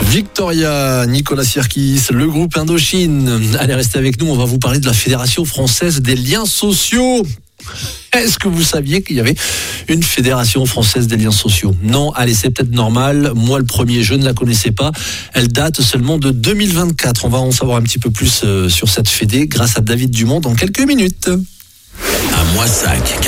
Victoria, Nicolas Sirkis, le groupe Indochine. Allez, restez avec nous, on va vous parler de la Fédération française des liens sociaux. Est-ce que vous saviez qu'il y avait une fédération française des liens sociaux ? Non, allez, c'est peut-être normal. Moi, le premier, je ne la connaissais pas. Elle date seulement de 2024. On va en savoir un petit peu plus sur cette fédé grâce à David Dumont dans quelques minutes. À Moissac,